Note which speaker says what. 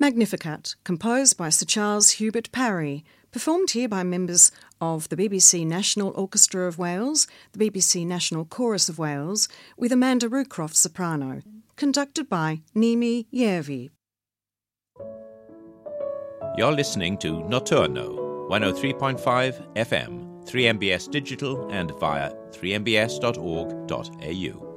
Speaker 1: Magnificat, composed by Sir Charles Hubert Parry, performed here by members of the BBC National Orchestra of Wales, the BBC National Chorus of Wales, with Amanda Rucroft soprano, conducted by Nimi Yervi.
Speaker 2: You're listening to Notturno, 103.5 FM, 3MBS Digital and via 3mbs.org.au.